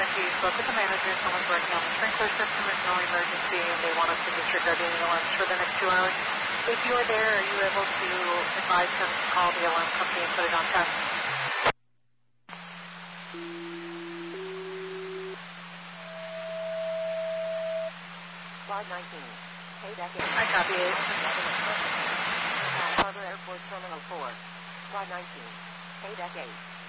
you spoke with the manager. Someone's working on the sprinkler system. There's no emergency, and they want us to disregard the alarms for the next 2 hours. If you are there, are you able to advise them to call the alarm company and put it on test? Flight 19. Payback 8. I copy it. Harbor Airport Terminal 4. Flight 19. Payback 8.